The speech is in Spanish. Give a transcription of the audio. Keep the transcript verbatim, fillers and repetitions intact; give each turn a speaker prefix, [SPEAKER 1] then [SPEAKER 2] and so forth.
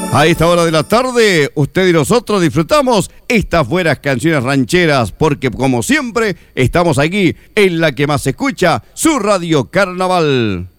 [SPEAKER 1] A esta hora de la tarde, usted y nosotros disfrutamos estas buenas canciones rancheras, porque como siempre, estamos aquí en la que más se escucha, su Radio Carnaval.